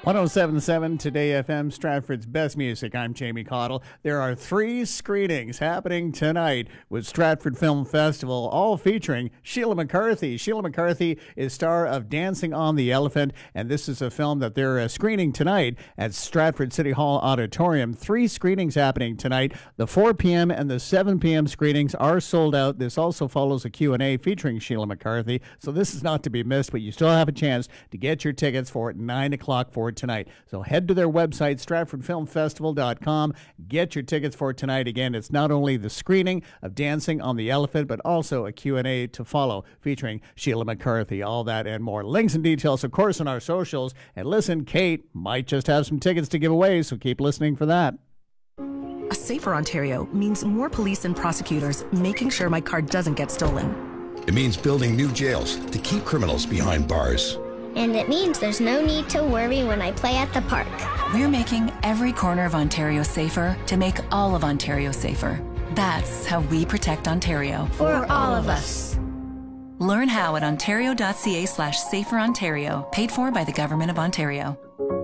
107.7 Today FM, Stratford's best music. I'm Jamie Cottle. There are 3 screenings happening tonight with Stratford Film Festival, all featuring Sheila McCarthy. Sheila McCarthy is star of Dancing on the Elephant, and this is a film that they're screening tonight at Stratford City Hall Auditorium. 3 screenings happening tonight. The 4 p.m. and the 7 p.m. screenings are sold out. This also follows a Q&A featuring Sheila McCarthy, so this is not to be missed, but you still have a chance to get your tickets for 9 o'clock for tonight. So head to their website, stratfordfilmfestival.com. Get your tickets for tonight. Again, it's not only the screening of Dancing on the Elephant, but also a Q&A to follow featuring Sheila McCarthy. All that and more. Links and details, of course, on our socials. And listen, Kate might just have some tickets to give away, so keep listening for that. A safer Ontario means more police and prosecutors making sure my car doesn't get stolen. It means building new jails to keep criminals behind bars. And it means there's no need to worry when I play at the park. We're making every corner of Ontario safer to make all of Ontario safer. That's how we protect Ontario. For all of us. Learn how at ontario.ca/saferontario, paid for by the Government of Ontario.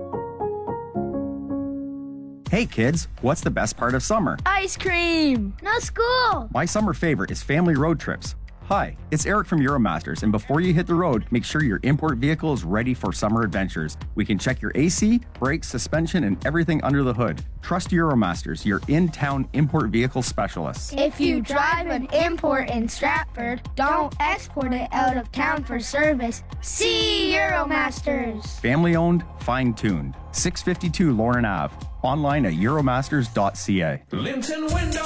Hey kids, what's the best part of summer? Ice cream! No school! My summer favorite is family road trips. Hi, it's Eric from Euromasters, and before you hit the road, make sure your import vehicle is ready for summer adventures. We can check your AC, brakes, suspension, and everything under the hood. Trust Euromasters, your in-town import vehicle specialists. If you drive an import in Stratford, don't export it out of town for service. See Euromasters. Family-owned, fine-tuned. 652 Lauren Ave. Online at euromasters.ca. Linton Window